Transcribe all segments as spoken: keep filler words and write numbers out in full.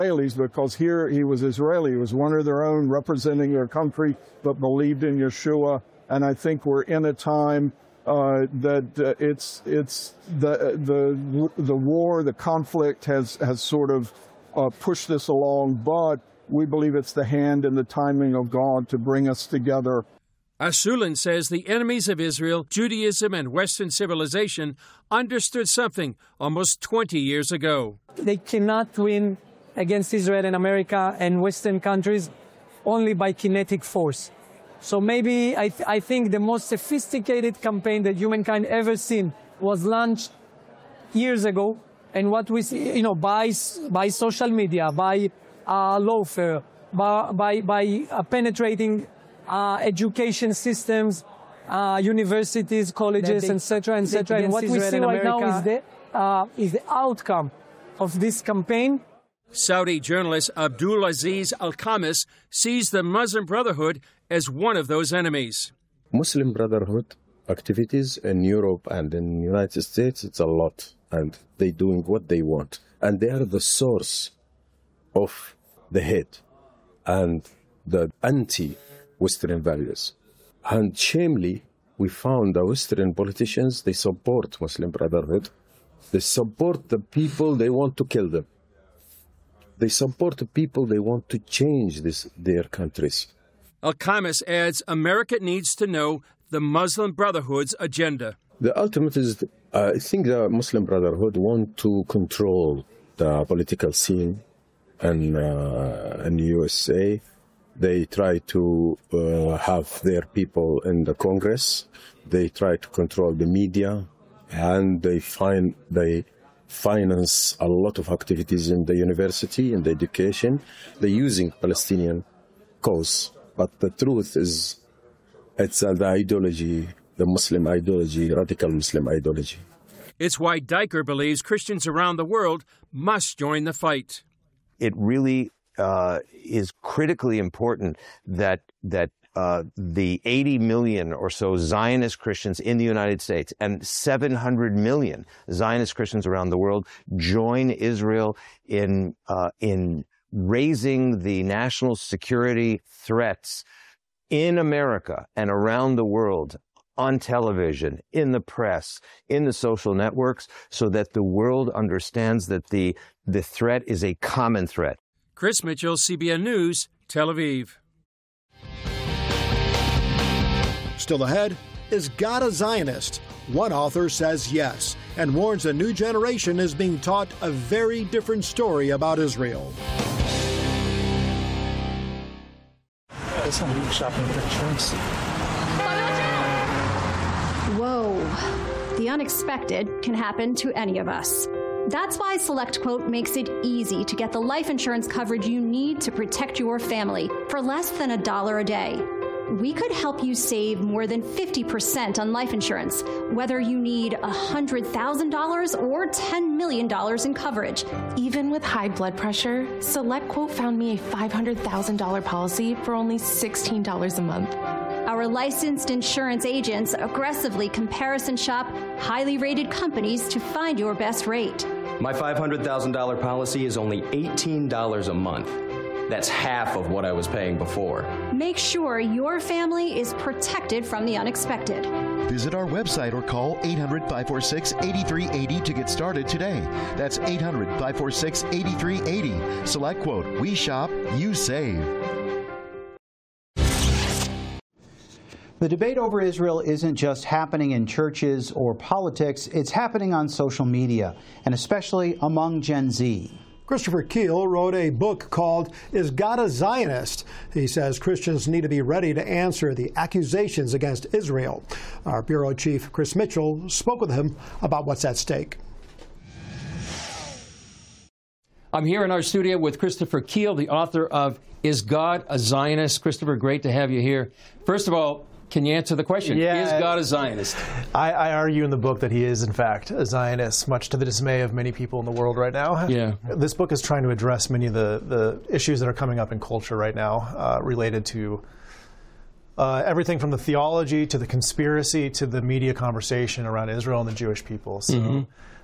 Israelis, because here he was Israeli. He was one of their own, representing their country, but believed in Yeshua. And I think we're in a time uh, that uh, it's it's the the the war, the conflict has has sort of uh, pushed this along, but we believe it's the hand and the timing of God to bring us together. Asulin says the enemies of Israel, Judaism, and Western civilization understood something almost twenty years ago. They cannot win against Israel and America and Western countries only by kinetic force. So maybe I, th- I think the most sophisticated campaign that humankind ever seen was launched years ago. And what we see, you know, by, by social media, by uh, lawfare, by, by, by uh, penetrating uh, education systems, uh, universities, colleges, et cetera, et cetera. And what we see right now is the, uh, is the outcome of this campaign. Saudi journalist Abdulaziz Al-Khamis sees the Muslim Brotherhood as one of those enemies. Muslim Brotherhood activities in Europe and in the United States, it's a lot. And they're doing what they want. And they are the source of the hate and the anti-Western values. And shamefully, we found the Western politicians, they support Muslim Brotherhood. They support the people, they want to kill them. They support the people, they want to change this, their countries. Al-Khamis adds America needs to know the Muslim Brotherhood's agenda. The ultimate is, uh, I think the Muslim Brotherhood want to control the political scene in, uh, in the U S A. They try to uh, have their people in the Congress. They try to control the media, and they find they finance a lot of activities in the university and the education. They're using Palestinian cause, but the truth is, it's uh, the ideology, the Muslim ideology, radical Muslim ideology. It's why Diker believes Christians around the world must join the fight. It really uh, is critically important that that uh, the eighty million or so Zionist Christians in the United States and seven hundred million Zionist Christians around the world join Israel in uh, in raising the national security threats in America and around the world, on television, in the press, in the social networks, so that the world understands that the, the threat is a common threat. Chris Mitchell, C B N News, Tel Aviv. Still ahead, is God a Zionist? One author says yes, and warns a new generation is being taught a very different story about Israel. Shopping for insurance. Whoa. The unexpected can happen to any of us. That's why SelectQuote makes it easy to get the life insurance coverage you need to protect your family for less than a dollar a day. We could help you save more than fifty percent on life insurance, whether you need one hundred thousand dollars or ten million dollars in coverage. Even with high blood pressure, SelectQuote found me a five hundred thousand dollars policy for only sixteen dollars a month. Our licensed insurance agents aggressively comparison shop highly rated companies to find your best rate. My five hundred thousand dollars policy is only eighteen dollars a month. That's half of what I was paying before. Make sure your family is protected from the unexpected. Visit our website or call eight hundred, five four six, eight three eight zero to get started today. That's eight hundred, five four six, eight three eight zero. SelectQuote. We shop, you save. The debate over Israel isn't just happening in churches or politics, it's happening on social media, and especially among Gen Z. Christopher Keel wrote a book called Is God a Zionist? He says Christians need to be ready to answer the accusations against Israel. Our bureau chief, Chris Mitchell, spoke with him about what's at stake. I'm here in our studio with Christopher Keel, the author of Is God a Zionist? Christopher, great to have you here. First of all, can you answer the question? Yeah, is God a Zionist? I, I argue in the book that he is, in fact, a Zionist, much to the dismay of many people in the world right now. Yeah. This book is trying to address many of the, the issues that are coming up in culture right now uh, related to uh, everything from the theology to the conspiracy to the media conversation around Israel and the Jewish people. So mm-hmm.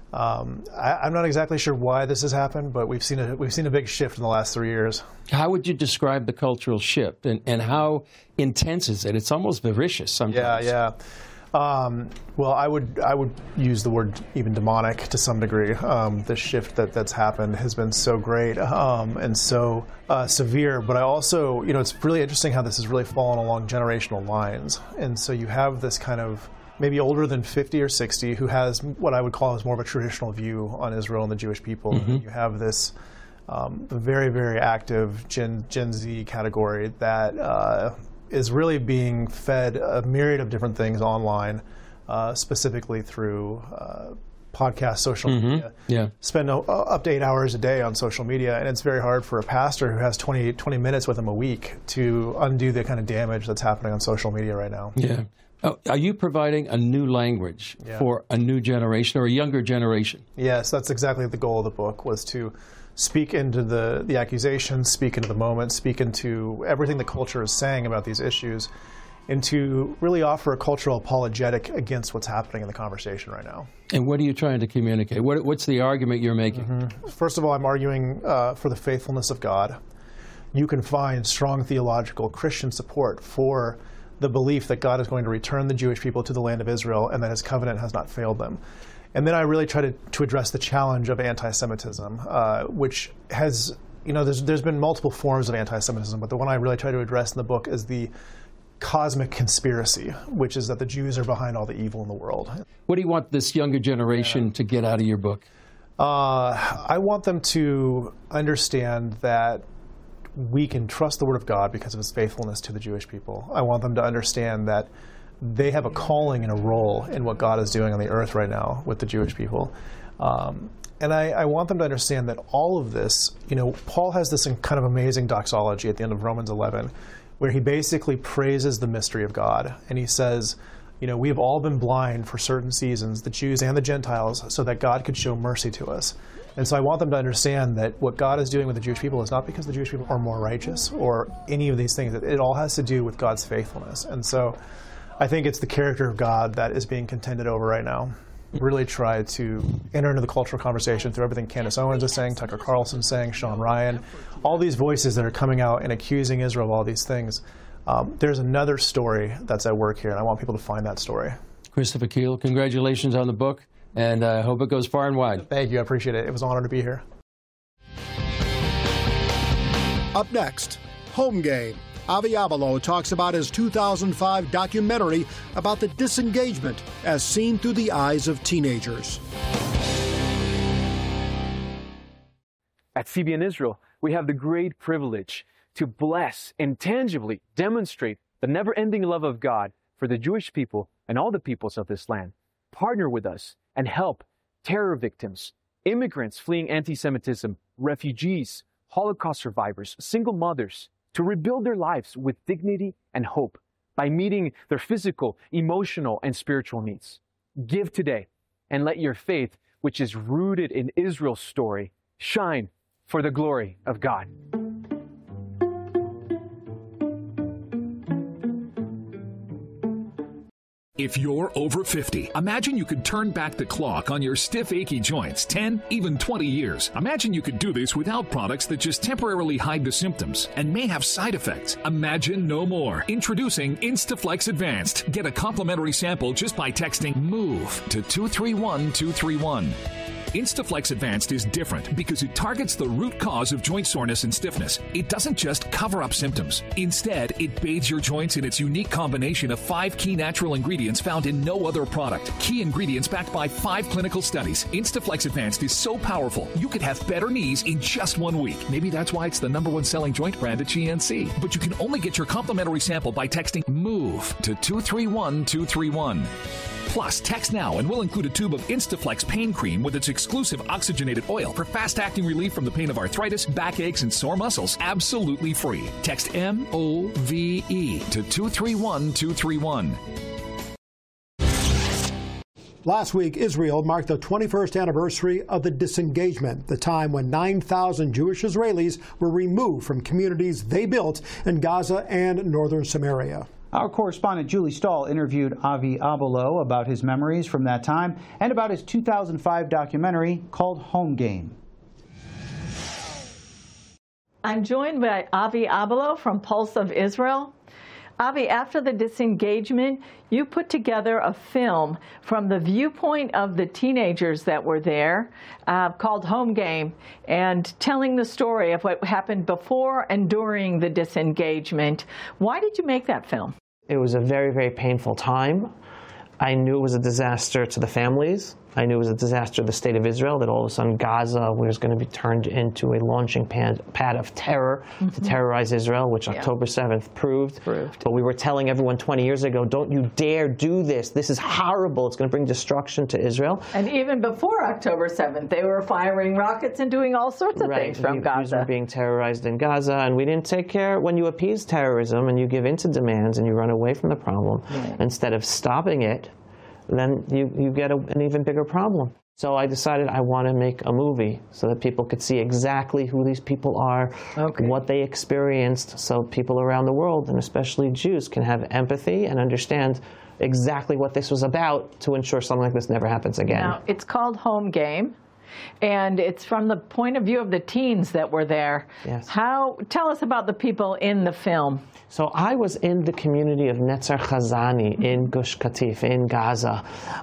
Um, I, I'm not exactly sure why this has happened, but we've seen a we've seen a big shift in the last three years. How would you describe the cultural shift, and, and how intense is it? It's almost vicious sometimes. Yeah, yeah. Um, well, I would I would use the word even demonic to some degree. Um, the shift that, that's happened has been so great um, and so uh, severe. But I also, you know, it's really interesting how this has really fallen along generational lines. And so you have this kind of maybe older than fifty or sixty, who has what I would call as more of a traditional view on Israel and the Jewish people. Mm-hmm. You have this um, very, very active Gen, Gen Z category that uh, is really being fed a myriad of different things online, uh, specifically through uh, podcasts, social mm-hmm. media. Yeah. Spend uh, up to eight hours a day on social media, and it's very hard for a pastor who has twenty, twenty minutes with him a week to undo the kind of damage that's happening on social media right now. Yeah. Oh, are you providing a new language yeah. for a new generation or a younger generation? Yes, that's exactly the goal of the book, was to speak into the, the accusations, speak into the moment, speak into everything the culture is saying about these issues, and to really offer a cultural apologetic against what's happening in the conversation right now. And what are you trying to communicate? What, what's the argument you're making? Mm-hmm. First of all, I'm arguing uh, for the faithfulness of God. You can find strong theological Christian support for the belief that God is going to return the Jewish people to the land of Israel and that his covenant has not failed them. And then I really try to, to address the challenge of anti-Semitism, uh, which has, you know, there's, there's been multiple forms of anti-Semitism, but the one I really try to address in the book is the cosmic conspiracy, which is that the Jews are behind all the evil in the world. What do you want this younger generation yeah. to get out of your book? Uh, I want them to understand that we can trust the Word of God because of his faithfulness to the Jewish people. I want them to understand that they have a calling and a role in what God is doing on the earth right now with the Jewish people. Um, and I, I want them to understand that all of this, you know, Paul has this kind of amazing doxology at the end of Romans eleven, where he basically praises the mystery of God. And he says, you know, we have all been blind for certain seasons, the Jews and the Gentiles, so that God could show mercy to us. And so I want them to understand that what God is doing with the Jewish people is not because the Jewish people are more righteous or any of these things. It all has to do with God's faithfulness. And so I think it's the character of God that is being contended over right now. Really try to enter into the cultural conversation through everything Candace Owens is saying, Tucker Carlson saying, Sean Ryan, all these voices that are coming out and accusing Israel of all these things. Um, there's another story that's at work here, and I want people to find that story. Christopher Keel, congratulations on the book. And I uh, hope it goes far and wide. Thank you. I appreciate it. It was an honor to be here. Up next, Home Game. Avi Abalo talks about his two thousand five documentary about the disengagement as seen through the eyes of teenagers. At C B N Israel, we have the great privilege to bless and tangibly demonstrate the never-ending love of God for the Jewish people and all the peoples of this land. Partner with us and help terror victims, immigrants fleeing anti-Semitism, refugees, Holocaust survivors, single mothers, to rebuild their lives with dignity and hope by meeting their physical, emotional, and spiritual needs. Give today and let your faith, which is rooted in Israel's story, shine for the glory of God. If you're over fifty, imagine you could turn back the clock on your stiff, achy joints ten, even twenty years. Imagine you could do this without products that just temporarily hide the symptoms and may have side effects. Imagine no more. Introducing Instaflex Advanced. Get a complimentary sample just by texting MOVE to two three one two three one. Instaflex Advanced is different because it targets the root cause of joint soreness and stiffness. It doesn't just cover up symptoms. Instead, it bathes your joints in its unique combination of five key natural ingredients found in no other product. Key ingredients backed by five clinical studies. Instaflex Advanced is so powerful, you could have better knees in just one week. Maybe that's why it's the number one selling joint brand at G N C. But you can only get your complimentary sample by texting MOVE to two three one two three one. Plus, text now and we'll include a tube of Instaflex pain cream with its exclusive oxygenated oil for fast-acting relief from the pain of arthritis, backaches, and sore muscles, absolutely free. Text M O V E to two three one two three one. Last week, Israel marked the twenty-first anniversary of the disengagement, the time when nine thousand Jewish Israelis were removed from communities they built in Gaza and northern Samaria. Our correspondent Julie Stahl interviewed Avi Abolo about his memories from that time and about his two thousand five documentary called Home Game. I'm joined by Avi Abolo from Pulse of Israel. Avi, after the disengagement, you put together a film from the viewpoint of the teenagers that were there uh, called Home Game, and telling the story of what happened before and during the disengagement. Why did you make that film? It was a very, very painful time. I knew it was a disaster to the families. I knew it was a disaster to the state of Israel, that all of a sudden Gaza was going to be turned into a launching pad, pad of terror mm-hmm. to terrorize Israel, which yeah. October seventh proved. proved. But we were telling everyone twenty years ago, don't you dare do this. This is horrible. It's going to bring destruction to Israel. And even before October seventh, they were firing rockets and doing all sorts of right. things from we, Gaza. We were being terrorized in Gaza, and we didn't take care. When you appease terrorism and you give in to demands and you run away from the problem, right. instead of stopping it, then you, you get a, an even bigger problem. So I decided I want to make a movie so that people could see exactly who these people are, okay. what they experienced, so people around the world, and especially Jews, can have empathy and understand exactly what this was about to ensure something like this never happens again. Now, it's called Home Game, and it's from the point of view of the teens that were there. Yes. How, tell us about the people in the film. So I was in the community of Netzer Chazani in Gush Katif, in Gaza.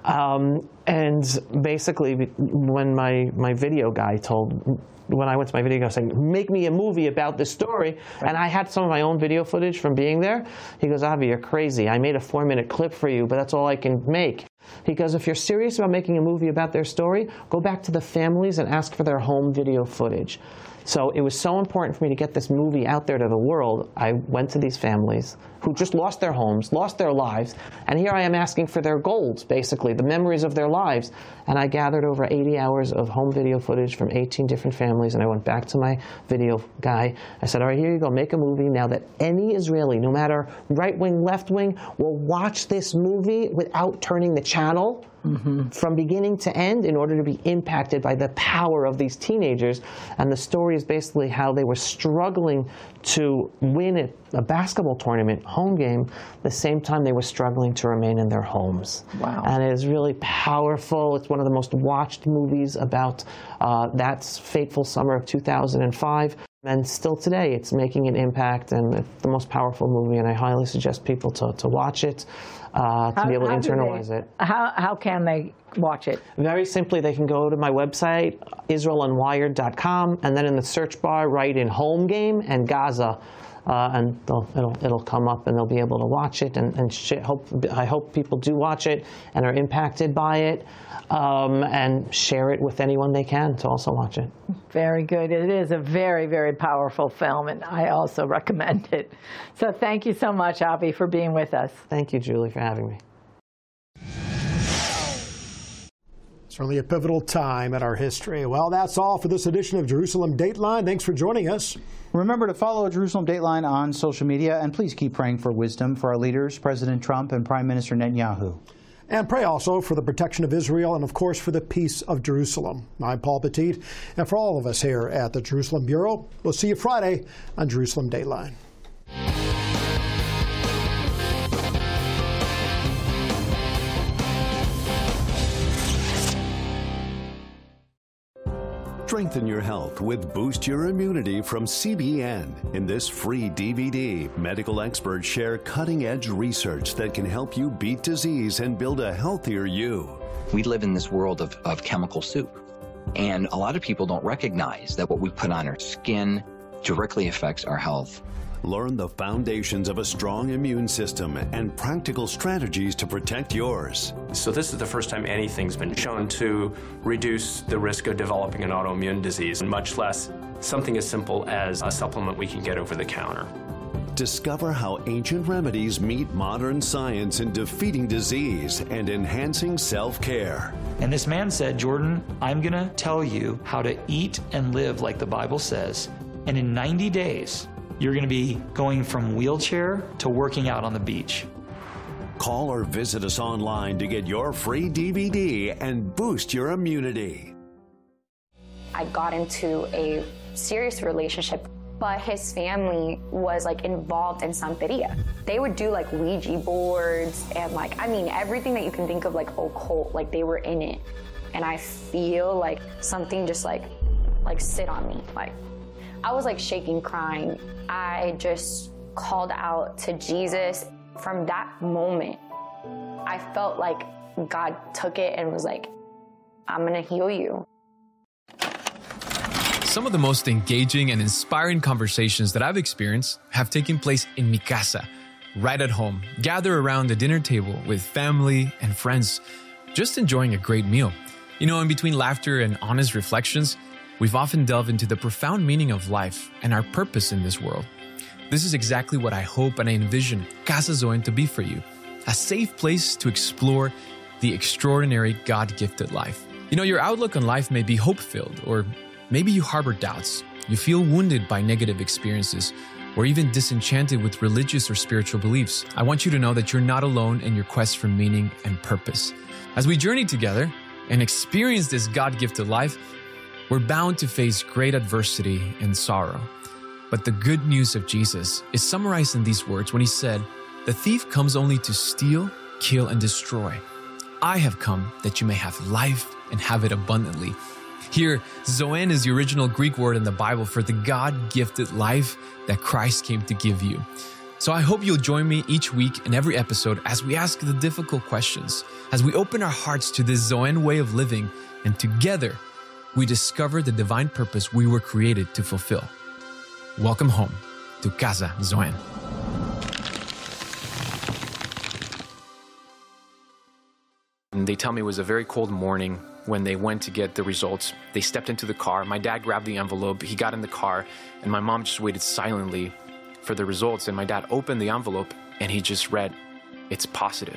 Um, and basically, when my, my video guy told, when I went to my video guy saying, make me a movie about this story, right. and I had some of my own video footage from being there, he goes, Avi, you're crazy. I made a four-minute clip for you, but that's all I can make. He goes, if you're serious about making a movie about their story, go back to the families and ask for their home video footage. So it was so important for me to get this movie out there to the world. I went to these families who just lost their homes, lost their lives, and here I am asking for their gold, basically, the memories of their lives. And I gathered over eighty hours of home video footage from eighteen different families, and I went back to my video guy. I said, all right, here you go, make a movie now that any Israeli, no matter right wing, left wing, will watch this movie without turning the channel. Mm-hmm. From beginning to end, in order to be impacted by the power of these teenagers. And the story is basically how they were struggling to win a, a basketball tournament, home game, the same time they were struggling to remain in their homes. Wow. And it is really powerful. It's one of the most watched movies about uh, that fateful summer of two thousand five. And still today, it's making an impact, and it's the most powerful movie, and I highly suggest people to, to watch it, uh, to how, be able to internalize they, it. How, how can they watch it? Very simply, they can go to my website, Israel Unwired dot com, and then in the search bar, write in Home Game and Gaza. Uh, and it'll it'll come up, and they'll be able to watch it. And, and sh- hope I hope people do watch it and are impacted by it, um, and share it with anyone they can to also watch it. Very good. It is a very, very powerful film, and I also recommend it. So thank you so much, Avi, for being with us. Thank you, Julie, for having me. Certainly a pivotal time in our history. Well, that's all for this edition of Jerusalem Dateline. Thanks for joining us. Remember to follow Jerusalem Dateline on social media, and please keep praying for wisdom for our leaders, President Trump and Prime Minister Netanyahu. And pray also for the protection of Israel and, of course, for the peace of Jerusalem. I'm Paul Petit, and for all of us here at the Jerusalem Bureau, we'll see you Friday on Jerusalem Dateline. Strengthen your health with Boost Your Immunity from C B N. In this free D V D, medical experts share cutting-edge research that can help you beat disease and build a healthier you. We live in this world of, of chemical soup, and a lot of people don't recognize that what we put on our skin directly affects our health. Learn the foundations of a strong immune system and practical strategies to protect yours. So this is the first time anything's been shown to reduce the risk of developing an autoimmune disease, much less something as simple as a supplement we can get over the counter. Discover how ancient remedies meet modern science in defeating disease and enhancing self-care. And this man said, Jordan, I'm going to tell you how to eat and live like the Bible says. And in ninety days, you're going to be going from wheelchair to working out on the beach. Call or visit us online to get your free D V D and boost your immunity. I got into a serious relationship but his family was like involved in Santeria. They would do like Ouija boards and like, I mean, everything that you can think of like occult, like they were in it. And I feel like something just like, like sit on me. Like I was like shaking, crying. I just called out to Jesus. From that moment, I felt like God took it and was like, I'm gonna heal you. Some of the most engaging and inspiring conversations that I've experienced have taken place in mi casa, right at home, gather around the dinner table with family and friends, just enjoying a great meal. You know, in between laughter and honest reflections, we've often delved into the profound meaning of life and our purpose in this world. This is exactly what I hope and I envision Casa Zoen to be for you, a safe place to explore the extraordinary God-gifted life. You know, your outlook on life may be hope-filled, or maybe you harbor doubts. You feel wounded by negative experiences, or even disenchanted with religious or spiritual beliefs. I want you to know that you're not alone in your quest for meaning and purpose. As we journey together and experience this God-gifted life, we're bound to face great adversity and sorrow. But the good news of Jesus is summarized in these words when he said, "The thief comes only to steal, kill, and destroy. I have come that you may have life and have it abundantly." Here, Zoen is the original Greek word in the Bible for the God-gifted life that Christ came to give you. So I hope you'll join me each week in every episode as we ask the difficult questions, as we open our hearts to this Zoen way of living, and together we discover the divine purpose we were created to fulfill. Welcome home to Casa Zoen. They tell me it was a very cold morning when they went to get the results. They stepped into the car. My dad grabbed the envelope. He got in the car, and my mom just waited silently for the results. And my dad opened the envelope, and he just read, "It's positive."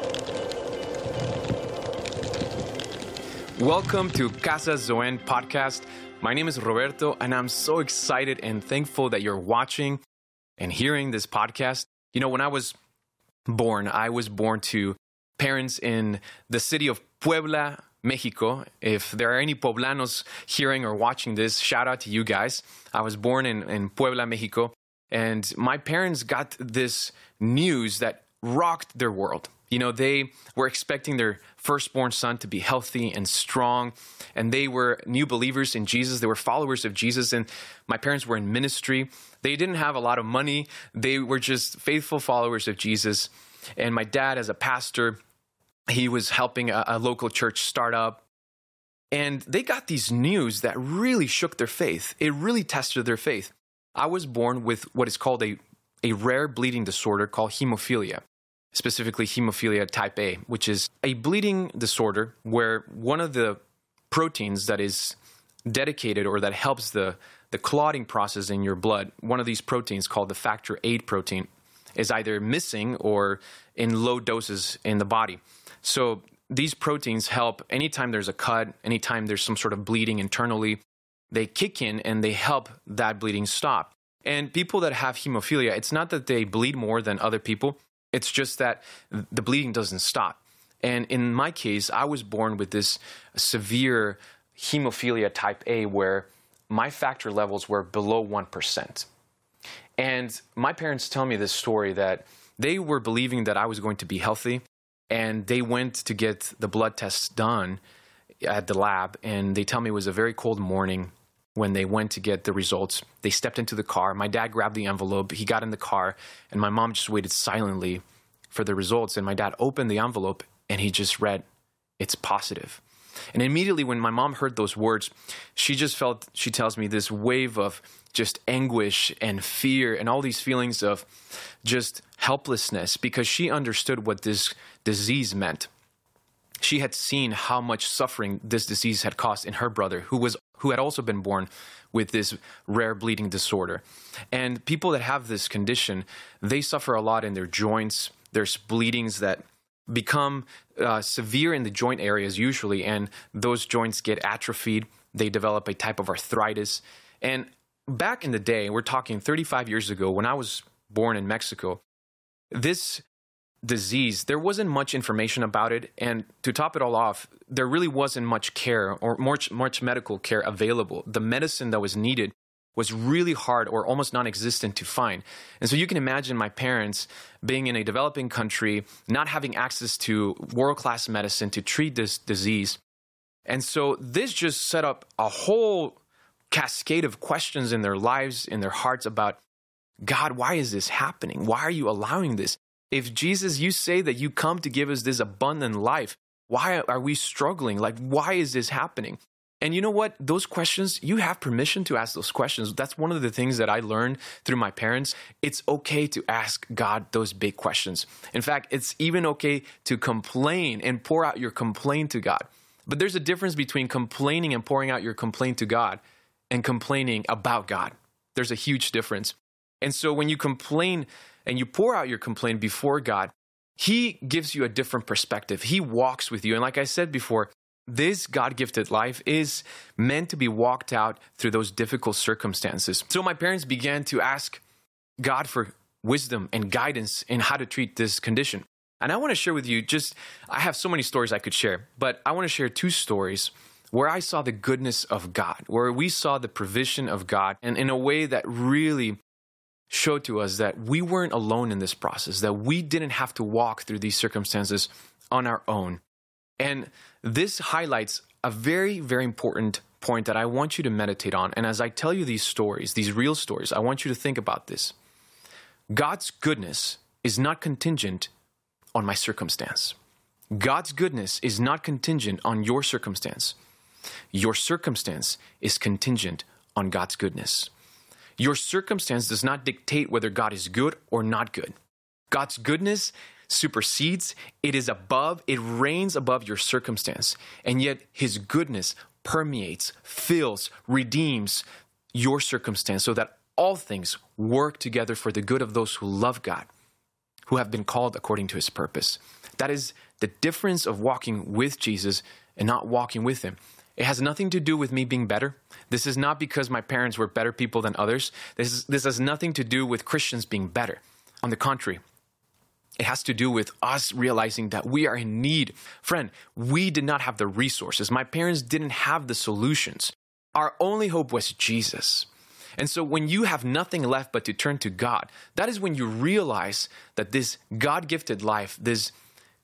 Welcome to Casa Zoen podcast. My name is Roberto, and I'm so excited and thankful that you're watching and hearing this podcast. You know, when I was born, I was born to parents in the city of Puebla, Mexico. If there are any Poblanos hearing or watching this, shout out to you guys. I was born in, in Puebla, Mexico, and my parents got this news that rocked their world. You know, they were expecting their firstborn son to be healthy and strong, and they were new believers in Jesus. They were followers of Jesus, and my parents were in ministry. They didn't have a lot of money. They were just faithful followers of Jesus. And my dad, as a pastor, he was helping a, a local church start up. And they got these news that really shook their faith. It really tested their faith. I was born with what is called a, a rare bleeding disorder called hemophilia. Specifically hemophilia type A, which is a bleeding disorder where one of the proteins that is dedicated or that helps the, the clotting process in your blood, one of these proteins called the factor eight protein, is either missing or in low doses in the body. So these proteins help anytime there's a cut, anytime there's some sort of bleeding internally, they kick in and they help that bleeding stop. And people that have hemophilia, it's not that they bleed more than other people. It's just that the bleeding doesn't stop. And in my case, I was born with this severe hemophilia type A where my factor levels were below one percent. And my parents tell me this story that they were believing that I was going to be healthy, and they went to get the blood tests done at the lab, and they tell me it was a very cold morning when they went to get the results. They stepped into the car. My dad grabbed the envelope. He got in the car, and my mom just waited silently for the results. And my dad opened the envelope, and he just read, "It's positive." And immediately when my mom heard those words, she just felt, she tells me, this wave of just anguish and fear and all these feelings of just helplessness, because she understood what this disease meant. She had seen how much suffering this disease had caused in her brother, who was who had also been born with this rare bleeding disorder. And people that have this condition, they suffer a lot in their joints. There's bleedings that become uh, severe in the joint areas usually, and those joints get atrophied. They develop a type of arthritis. And back in the day, we're talking thirty-five years ago, when I was born in Mexico, this disease, there wasn't much information about it. And to top it all off, there really wasn't much care or much, much medical care available. The medicine that was needed was really hard or almost non-existent to find. And so you can imagine my parents being in a developing country, not having access to world-class medicine to treat this disease. And so this just set up a whole cascade of questions in their lives, in their hearts about, God, why is this happening? Why are you allowing this? If Jesus, you say that you come to give us this abundant life, why are we struggling? Like, why is this happening? And you know what? Those questions, you have permission to ask those questions. That's one of the things that I learned through my parents. It's okay to ask God those big questions. In fact, it's even okay to complain and pour out your complaint to God. But there's a difference between complaining and pouring out your complaint to God and complaining about God. There's a huge difference. And so when you complain and you pour out your complaint before God, He gives you a different perspective. He walks with you. And like I said before, this God-gifted life is meant to be walked out through those difficult circumstances. So my parents began to ask God for wisdom and guidance in how to treat this condition. And I want to share with you just, I have so many stories I could share, but I want to share two stories where I saw the goodness of God, where we saw the provision of God, and in a way that really showed to us that we weren't alone in this process, that we didn't have to walk through these circumstances on our own. And this highlights a very, very important point that I want you to meditate on. And as I tell you these stories, these real stories, I want you to think about this. God's goodness is not contingent on my circumstance. God's goodness is not contingent on your circumstance. Your circumstance is contingent on God's goodness. Your circumstance does not dictate whether God is good or not good. God's goodness supersedes, it is above, it reigns above your circumstance. And yet His goodness permeates, fills, redeems your circumstance so that all things work together for the good of those who love God, who have been called according to His purpose. That is the difference of walking with Jesus and not walking with Him. It has nothing to do with me being better. This is not because my parents were better people than others. This is, this has nothing to do with Christians being better. On the contrary, it has to do with us realizing that we are in need. Friend, we did not have the resources. My parents didn't have the solutions. Our only hope was Jesus. And so when you have nothing left but to turn to God, that is when you realize that this God-gifted life, this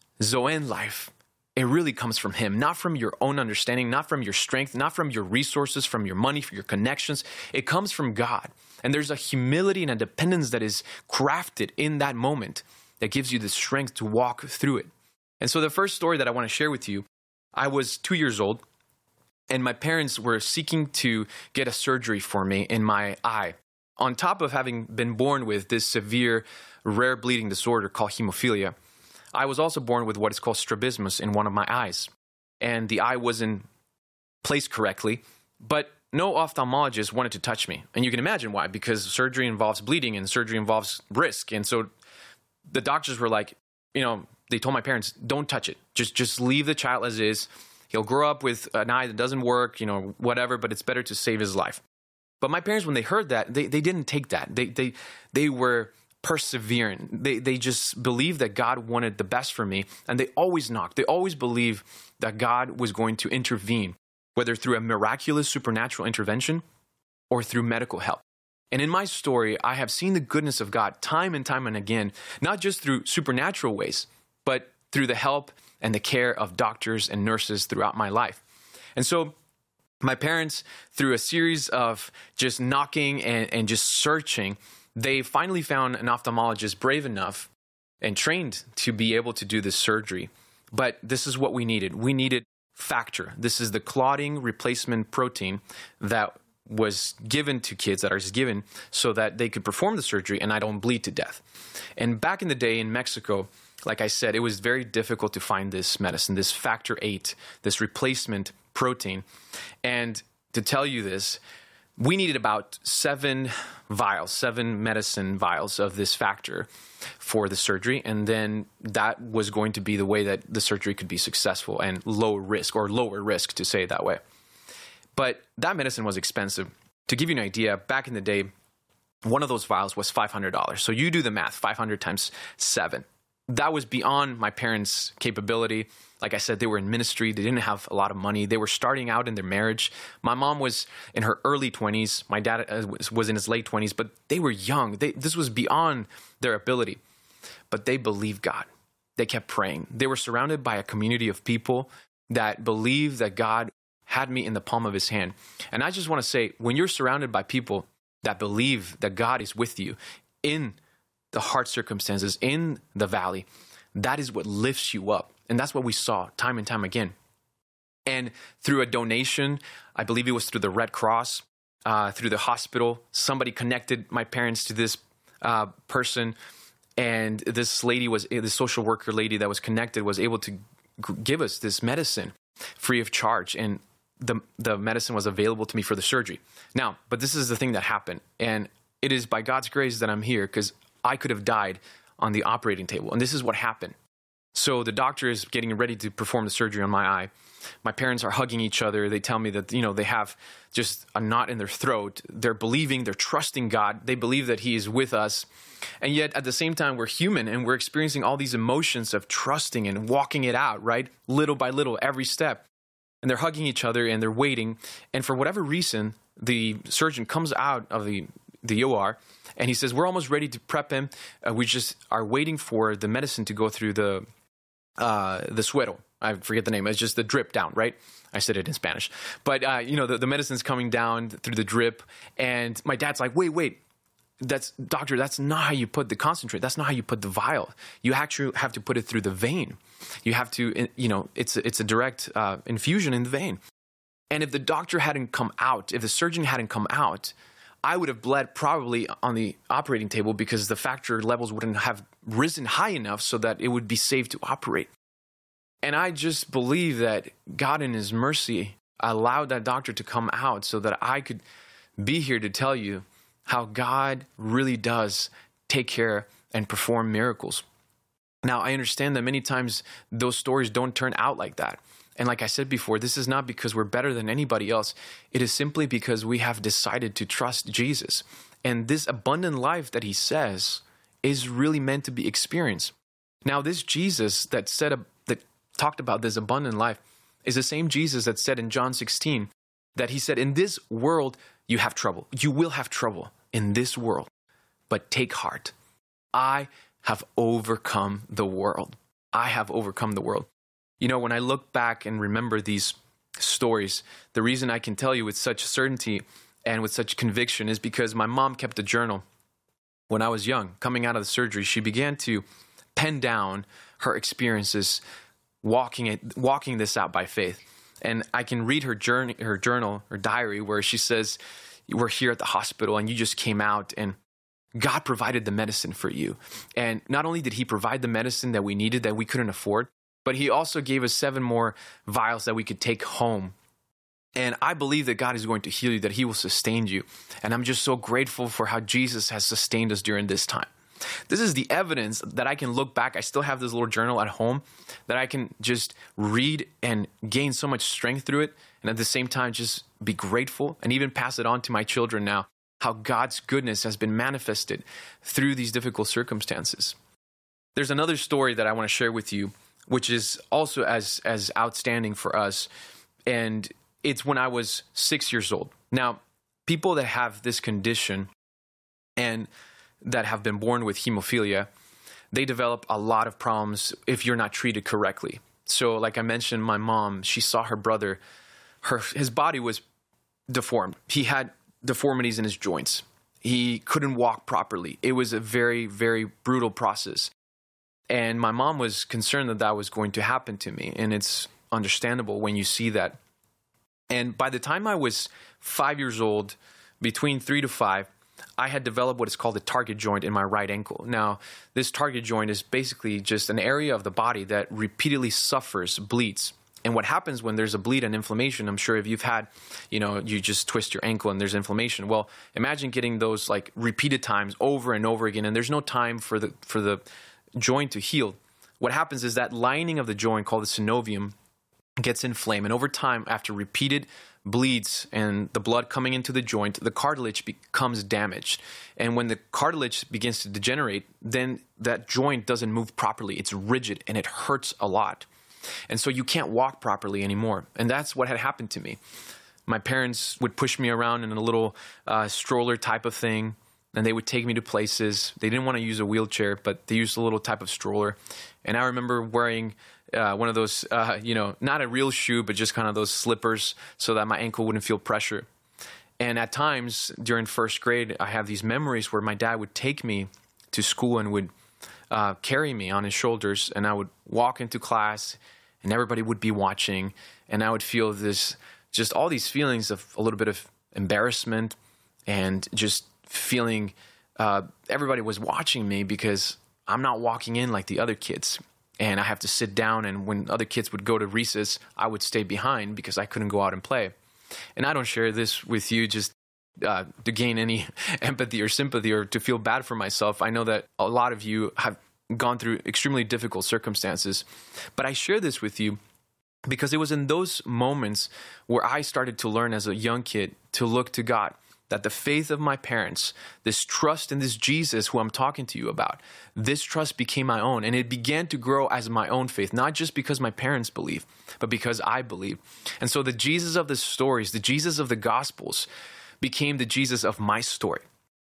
Zoan life, it really comes from Him, not from your own understanding, not from your strength, not from your resources, from your money, from your connections. It comes from God. And there's a humility and a dependence that is crafted in that moment that gives you the strength to walk through it. And so the first story that I want to share with you, I was two years old, and my parents were seeking to get a surgery for me in my eye. On top of having been born with this severe, rare bleeding disorder called hemophilia, I was also born with what is called strabismus in one of my eyes. And the eye wasn't placed correctly, but no ophthalmologist wanted to touch me. And you can imagine why, because surgery involves bleeding and surgery involves risk. And so the doctors were like, you know, they told my parents, don't touch it. Just just leave the child as is. He'll grow up with an eye that doesn't work, you know, whatever, but it's better to save his life. But my parents, when they heard that, they, they didn't take that. They they they were persevering. They they just believed that God wanted the best for me, and they always knocked. They always believed that God was going to intervene, whether through a miraculous supernatural intervention or through medical help. And in my story, I have seen the goodness of God time and time and again, not just through supernatural ways, but through the help and the care of doctors and nurses throughout my life. And so my parents, through a series of just knocking and, and just searching, they finally found an ophthalmologist brave enough and trained to be able to do this surgery. But this is what we needed. We needed factor. This is the clotting replacement protein that was given to kids, that is given so that they could perform the surgery and I don't bleed to death. And back in the day in Mexico, like I said, it was very difficult to find this medicine, this factor eight, this replacement protein. And to tell you this, we needed about seven vials, seven medicine vials of this factor for the surgery. And then that was going to be the way that the surgery could be successful and low risk, or lower risk to say it that way. But that medicine was expensive. To give you an idea, back in the day, one of those vials was five hundred dollars. So you do the math, five hundred times seven. that was beyond my parents' capability. Like I said, they were in ministry. They didn't have a lot of money. They were starting out in their marriage. My mom was in her early twenties. My dad was in his late twenties, but they were young. They, this was beyond their ability. But they believed God. They kept praying. They were surrounded by a community of people that believed that God had me in the palm of his hand. And I just want to say, when you're surrounded by people that believe that God is with you in the hard circumstances, in the valley, that is what lifts you up. And that's what we saw time and time again. And through a donation, I believe it was through the Red Cross, uh, through the hospital, somebody connected my parents to this uh, person. And this lady was, the social worker lady that was connected was able to g- give us this medicine free of charge. And the, the medicine was available to me for the surgery. Now, but this is the thing that happened. And it is by God's grace that I'm here, because I could have died on the operating table. And this is what happened. So the doctor is getting ready to perform the surgery on my eye. My parents are hugging each other. They tell me that, you know, they have just a knot in their throat. They're believing, they're trusting God. They believe that he is with us. And yet at the same time, we're human and we're experiencing all these emotions of trusting and walking it out, right? Little by little, every step. And they're hugging each other and they're waiting. And for whatever reason, the surgeon comes out of the, the O R and he says, we're almost ready to prep him. Uh, we just are waiting for the medicine to go through the uh, the suero. I forget the name. It's just the drip down, right? I said it in Spanish. But, uh, you know, the, the medicine's coming down through the drip. And my dad's like, wait, wait. That's, doctor, that's not how you put the concentrate. That's not how you put the vial. You actually have to put it through the vein. You have to, you know, it's, it's a direct uh, infusion in the vein. And if the doctor hadn't come out, if the surgeon hadn't come out, I would have bled probably on the operating table because the factor levels wouldn't have risen high enough so that it would be safe to operate. And I just believe that God in his mercy allowed that doctor to come out so that I could be here to tell you how God really does take care and perform miracles. Now, I understand that many times those stories don't turn out like that. And like I said before, this is not because we're better than anybody else. It is simply because we have decided to trust Jesus. And this abundant life that he says is really meant to be experienced. Now, this Jesus that said a, that talked about this abundant life is the same Jesus that said in John sixteen that he said, in this world, you have trouble. You will have trouble in this world, but take heart. I have overcome the world. I have overcome the world. You know, when I look back and remember these stories, the reason I can tell you with such certainty and with such conviction is because my mom kept a journal. When I was young, coming out of the surgery, she began to pen down her experiences walking it, walking this out by faith. And I can read her journey, her journal, her diary, where she says, we're here at the hospital and you just came out and God provided the medicine for you. And not only did he provide the medicine that we needed, that we couldn't afford, but he also gave us seven more vials that we could take home. And I believe that God is going to heal you, that he will sustain you. And I'm just so grateful for how Jesus has sustained us during this time. This is the evidence that I can look back. I still have this little journal at home that I can just read and gain so much strength through it. And at the same time, just be grateful and even pass it on to my children now, how God's goodness has been manifested through these difficult circumstances. There's another story that I want to share with you, which is also as, as outstanding for us. And it's when I was six years old. Now, people that have this condition and that have been born with hemophilia, they develop a lot of problems if you're not treated correctly. So like I mentioned, my mom, she saw her brother, her his body was deformed. He had deformities in his joints. He couldn't walk properly. It was a very, very brutal process. And my mom was concerned that that was going to happen to me. And it's understandable when you see that. And by the time I was five years old, between three to five, I had developed what is called a target joint in my right ankle. Now, this target joint is basically just an area of the body that repeatedly suffers, bleeds. And what happens when there's a bleed and inflammation, I'm sure if you've had, you know, you just twist your ankle and there's inflammation. Well, imagine getting those like repeated times over and over again, and there's no time for the for the joint to heal. What happens is that lining of the joint called the synovium gets inflamed, and over time, after repeated bleeds and the blood coming into the joint, the cartilage becomes damaged. And when the cartilage begins to degenerate, then that joint doesn't move properly. It's rigid and it hurts a lot. And so you can't walk properly anymore. And that's what had happened to me. My parents would push me around in a little uh, stroller type of thing, and they would take me to places. They didn't want to use a wheelchair, but they used a little type of stroller. And I remember wearing uh, one of those, uh, you know, not a real shoe, but just kind of those slippers so that my ankle wouldn't feel pressure. And at times during first grade, I have these memories where my dad would take me to school and would uh, carry me on his shoulders, and I would walk into class, and everybody would be watching, and I would feel this, just all these feelings of a little bit of embarrassment and just feeling uh, everybody was watching me because I'm not walking in like the other kids, and I have to sit down, and when other kids would go to recess, I would stay behind because I couldn't go out and play. And I don't share this with you just uh, to gain any empathy or sympathy or to feel bad for myself. I know that a lot of you have gone through extremely difficult circumstances, but I share this with you because it was in those moments where I started to learn as a young kid to look to God, that the faith of my parents, this trust in this Jesus who I'm talking to you about, this trust became my own, and it began to grow as my own faith, not just because my parents believe, but because I believe. And so the Jesus of the stories, the Jesus of the Gospels, became the Jesus of my story.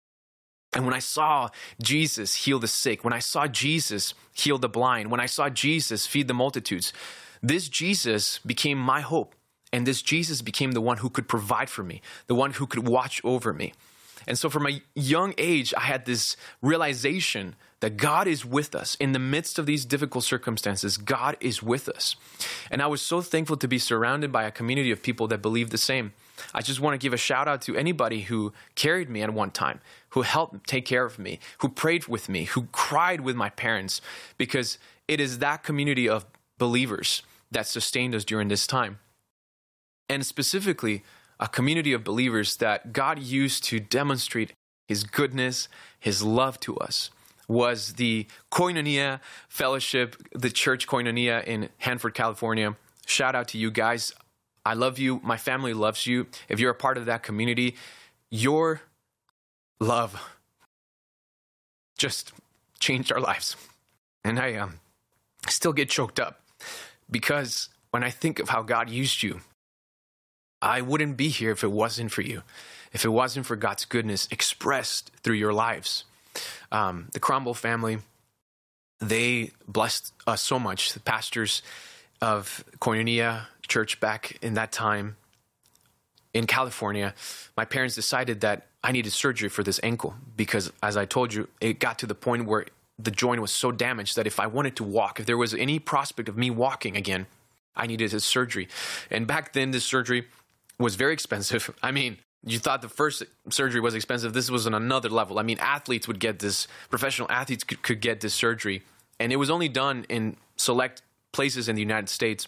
And when I saw Jesus heal the sick, when I saw Jesus heal the blind, when I saw Jesus feed the multitudes, this Jesus became my hope. And this Jesus became the one who could provide for me, the one who could watch over me. And so from a young age, I had this realization that God is with us. In the midst of these difficult circumstances, God is with us. And I was so thankful to be surrounded by a community of people that believe the same. I just want to give a shout out to anybody who carried me at one time, who helped take care of me, who prayed with me, who cried with my parents, because it is that community of believers that sustained us during this time. And specifically, a community of believers that God used to demonstrate his goodness, his love to us, was the Koinonia Fellowship, the church Koinonia in Hanford, California. Shout out to you guys. I love you. My family loves you. If you're a part of that community, your love just changed our lives. And I um, still get choked up because when I think of how God used you, I wouldn't be here if it wasn't for you, if it wasn't for God's goodness expressed through your lives. Um, the Cromwell family, they blessed us so much. The pastors of Koinonia Church back in that time in California, my parents decided that I needed surgery for this ankle because, as I told you, it got to the point where the joint was so damaged that if I wanted to walk, if there was any prospect of me walking again, I needed this surgery. And back then, this surgery was very expensive. I mean, you thought the first surgery was expensive. This was on another level. I mean, athletes would get this, professional athletes could, could get this surgery. And it was only done in select places in the United States.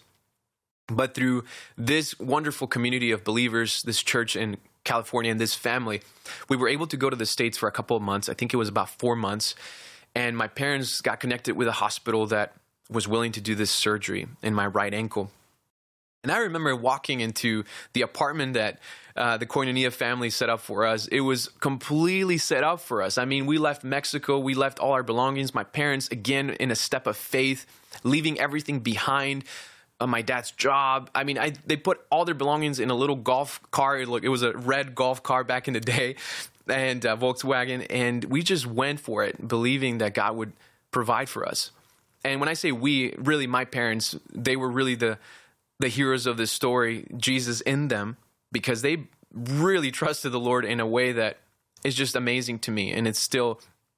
But through this wonderful community of believers, this church in California and this family, we were able to go to the States for a couple of months. I think it was about four months. And my parents got connected with a hospital that was willing to do this surgery in my right ankle. And I remember walking into the apartment that uh, the Koinonia family set up for us. It was completely set up for us. I mean, we left Mexico. We left all our belongings. My parents, again, in a step of faith, leaving everything behind, uh, my dad's job. I mean, I, they put all their belongings in a little golf car. It, look, it was a red golf car back in the day, and uh, Volkswagen. And we just went for it, believing that God would provide for us. And when I say we, really my parents, they were really the the heroes of this story, Jesus in them, because they really trusted the Lord in a way that is just amazing to me. And it's still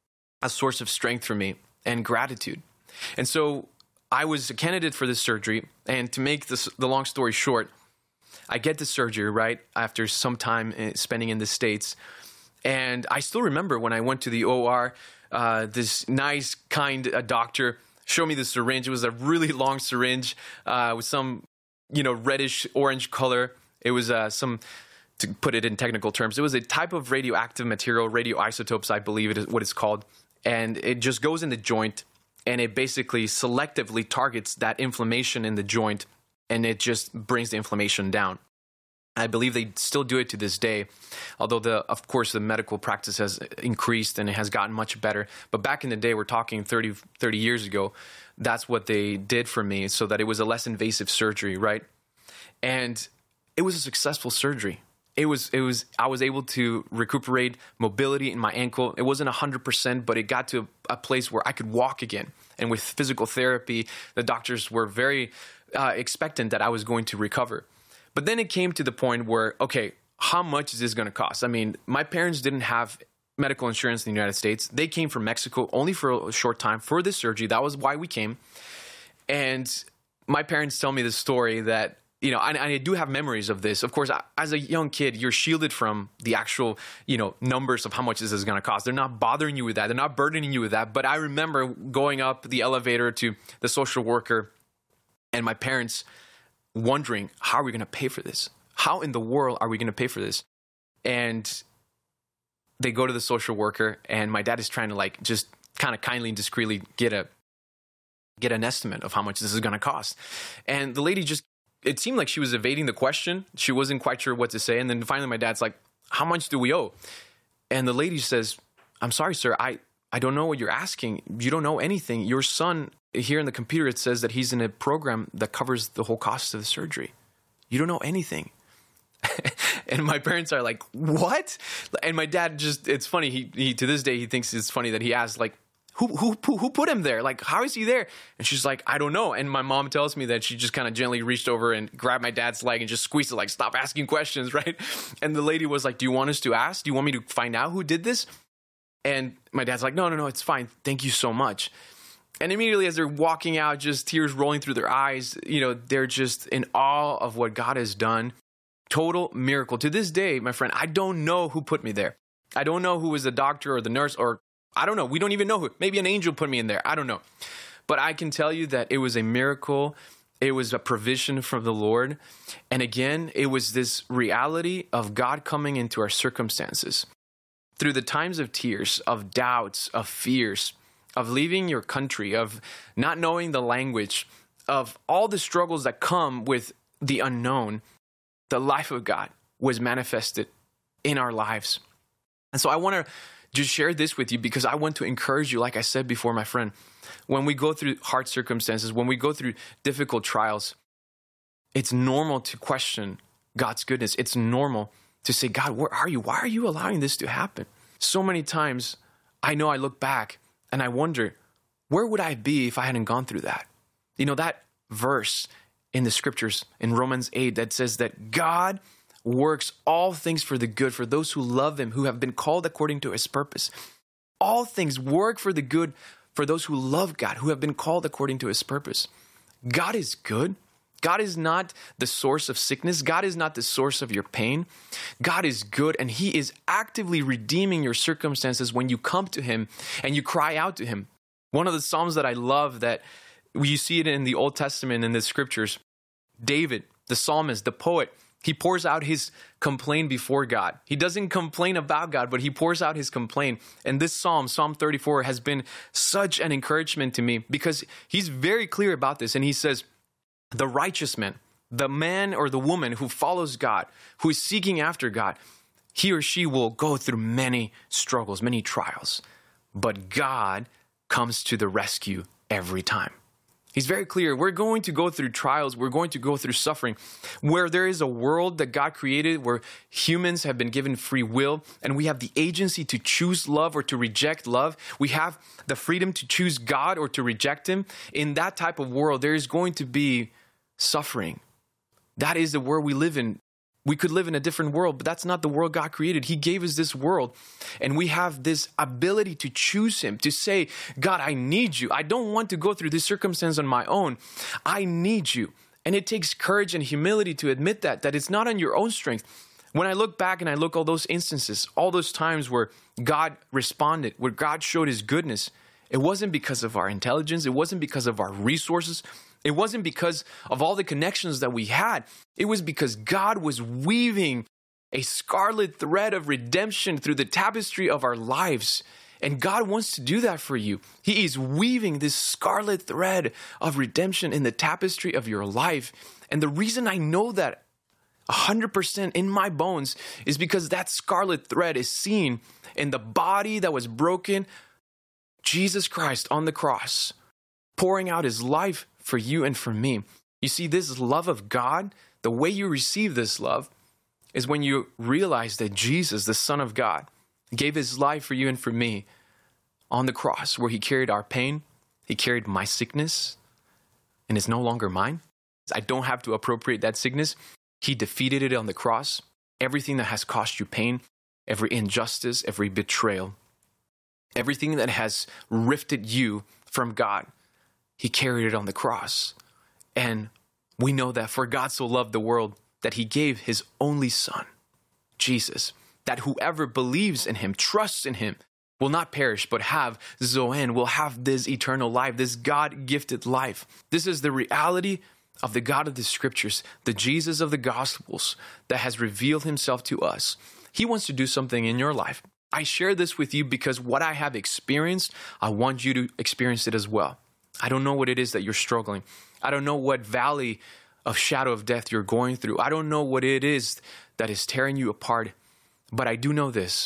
a source of strength for me and gratitude. And so I was a candidate for this surgery. And to make this, the long story short, I get the surgery, right, after some time spending in the States. And I still remember when I went to the O R, uh, this nice, kind uh, doctor showed me the syringe. It was a really long syringe uh, with some you know, reddish orange color. It was uh, some, to put it in technical terms, it was a type of radioactive material, radioisotopes, I believe it is what it's called. And it just goes in the joint, and it basically selectively targets that inflammation in the joint, and it just brings the inflammation down. I believe they still do it to this day, although, the, of course, the medical practice has increased and it has gotten much better. But back in the day, we're talking thirty, thirty years ago, that's what they did for me, so that it was a less invasive surgery, right? And it was a successful surgery. It was, it was, I was able to recuperate mobility in my ankle. It wasn't one hundred percent, but it got to a place where I could walk again. And with physical therapy, the doctors were very uh, expectant that I was going to recover. But then it came to the point where, okay, how much is this going to cost? I mean, my parents didn't have medical insurance in the United States. They came from Mexico only for a short time for this surgery. That was why we came. And my parents tell me this story that, you know, I, I do have memories of this. Of course, I, as a young kid, you're shielded from the actual, you know, numbers of how much this is going to cost. They're not bothering you with that. They're not burdening you with that. But I remember going up the elevator to the social worker and my parents wondering, how are we going to pay for this? How in the world are we going to pay for this? And they go to the social worker, and my dad is trying to like just kind of kindly and discreetly get a get an estimate of how much this is going to cost. And the lady just, it seemed like she was evading the question. She wasn't quite sure what to say. And then finally my dad's like, how much do we owe? And the lady says, I'm sorry, sir, I, I don't know what you're asking. You don't know anything. Your son, here in the computer, it says that he's in a program that covers the whole cost of the surgery. You don't know anything. And my parents are like, what? And my dad just, it's funny. He, he to this day, he thinks it's funny that he asked, like, who, who, who put him there? Like, how is he there? And she's like, I don't know. And my mom tells me that she just kind of gently reached over and grabbed my dad's leg and just squeezed it, like, stop asking questions, right? And the lady was like, do you want us to ask? Do you want me to find out who did this? And my dad's like, no, no, no, it's fine. Thank you so much. And immediately as they're walking out, just tears rolling through their eyes, you know, they're just in awe of what God has done. Total miracle. To this day, my friend, I don't know who put me there. I don't know who was the doctor or the nurse, or I don't know. We don't even know who. Maybe an angel put me in there. I don't know. But I can tell you that it was a miracle. It was a provision from the Lord. And again, it was this reality of God coming into our circumstances. Through the times of tears, of doubts, of fears, of leaving your country, of not knowing the language, of all the struggles that come with the unknown, the life of God was manifested in our lives. And so I want to just share this with you because I want to encourage you, like I said before, my friend, when we go through hard circumstances, when we go through difficult trials, it's normal to question God's goodness. It's normal to say, God, where are you? Why are you allowing this to happen? So many times, I know I look back and I wonder, where would I be if I hadn't gone through that? You know, that verse in the scriptures in Romans eight that says that God works all things for the good for those who love him, who have been called according to his purpose. All things work for the good for those who love God, who have been called according to his purpose. God is good. God is not the source of sickness. God is not the source of your pain. God is good, and he is actively redeeming your circumstances when you come to him and you cry out to him. One of the Psalms that I love, that you see it in the Old Testament, in the scriptures, David, the psalmist, the poet, he pours out his complaint before God. He doesn't complain about God, but he pours out his complaint. And this psalm, Psalm thirty-four, has been such an encouragement to me because he's very clear about this. And he says, the righteous man, the man or the woman who follows God, who is seeking after God, he or she will go through many struggles, many trials. But God comes to the rescue every time. He's very clear. We're going to go through trials. We're going to go through suffering. Where there is a world that God created, where humans have been given free will, and we have the agency to choose love or to reject love. We have the freedom to choose God or to reject him. In that type of world, there is going to be suffering. That is the world we live in. We could live in a different world, but that's not the world God created. He gave us this world, and we have this ability to choose him, to say, God, I need you. I don't want to go through this circumstance on my own. I need you. And it takes courage and humility to admit that, that it's not on your own strength. When I look back and I look all those instances, all those times where God responded, where God showed his goodness, it wasn't because of our intelligence. It wasn't because of our resources. It wasn't because of all the connections that we had. It was because God was weaving a scarlet thread of redemption through the tapestry of our lives. And God wants to do that for you. He is weaving this scarlet thread of redemption in the tapestry of your life. And the reason I know that one hundred percent in my bones is because that scarlet thread is seen in the body that was broken, Jesus Christ on the cross, pouring out his life for you and for me. You see, this love of God, the way you receive this love is when you realize that Jesus, the Son of God, gave his life for you and for me on the cross, where he carried our pain, he carried my sickness, and it's no longer mine. I don't have to appropriate that sickness. He defeated it on the cross. Everything that has caused you pain, every injustice, every betrayal, everything that has rifted you from God, he carried it on the cross. And we know that for God so loved the world that he gave his only Son, Jesus, that whoever believes in him, trusts in him, will not perish, but have Zoen, will have this eternal life, this God-gifted life. This is the reality of the God of the Scriptures, the Jesus of the Gospels that has revealed himself to us. He wants to do something in your life. I share this with you because what I have experienced, I want you to experience it as well. I don't know what it is that you're struggling. I don't know what valley of shadow of death you're going through. I don't know what it is that is tearing you apart. But I do know this.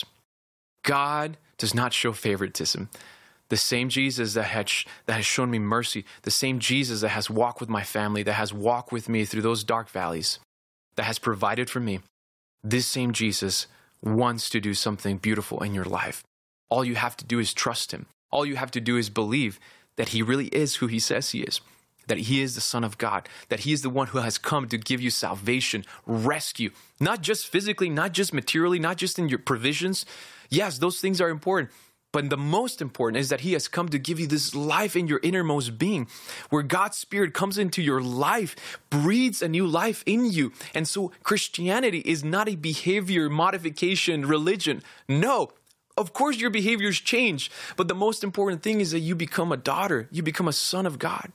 God does not show favoritism. The same Jesus that, had sh- that has shown me mercy, the same Jesus that has walked with my family, that has walked with me through those dark valleys, that has provided for me, this same Jesus wants to do something beautiful in your life. All you have to do is trust him. All you have to do is believe that he really is who he says he is, that he is the Son of God, that he is the one who has come to give you salvation, rescue, not just physically, not just materially, not just in your provisions. Yes, those things are important. But the most important is that he has come to give you this life in your innermost being, where God's Spirit comes into your life, breathes a new life in you. And so Christianity is not a behavior modification religion. No, of course your behaviors change. But the most important thing is that you become a daughter. You become a son of God.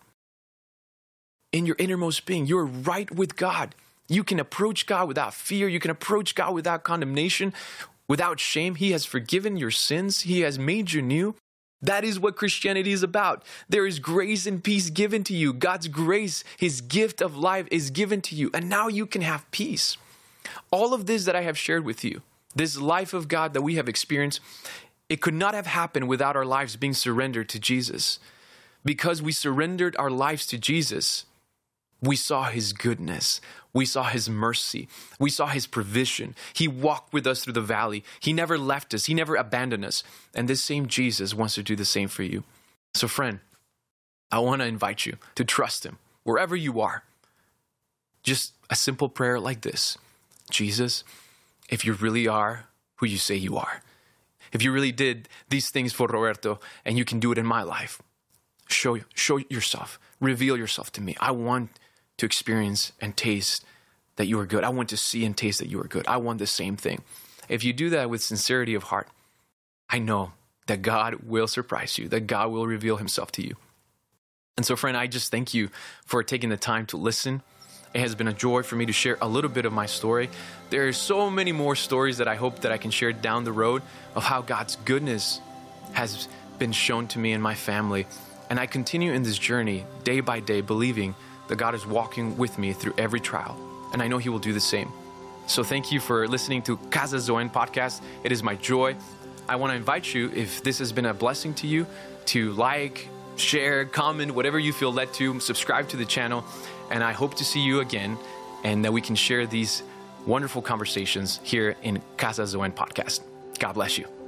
In your innermost being, you're right with God. You can approach God without fear. You can approach God without condemnation, without shame. He has forgiven your sins. He has made you new. That is what Christianity is about. There is grace and peace given to you. God's grace, his gift of life is given to you. And now you can have peace. All of this that I have shared with you, this life of God that we have experienced, it could not have happened without our lives being surrendered to Jesus. Because we surrendered our lives to Jesus, we saw his goodness. We saw his mercy. We saw his provision. He walked with us through the valley. He never left us. He never abandoned us. And this same Jesus wants to do the same for you. So friend, I want to invite you to trust him wherever you are. Just a simple prayer like this. Jesus, if you really are who you say you are, if you really did these things for Roberto and you can do it in my life, show, show yourself, reveal yourself to me. I want to experience and taste that you are good. I want to see and taste that you are good. I want the same thing. If you do that with sincerity of heart, I know that God will surprise you, that God will reveal himself to you. And so, friend, I just thank you for taking the time to listen. It has been a joy for me to share a little bit of my story. There are so many more stories that I hope that I can share down the road of how God's goodness has been shown to me and my family. And I continue in this journey day by day, believing that God is walking with me through every trial. And I know he will do the same. So thank you for listening to Casa Zoen podcast. It is my joy. I want to invite you, if this has been a blessing to you, to like, share, comment, whatever you feel led to, subscribe to the channel. And I hope to see you again and that we can share these wonderful conversations here in Casa Zoen podcast. God bless you.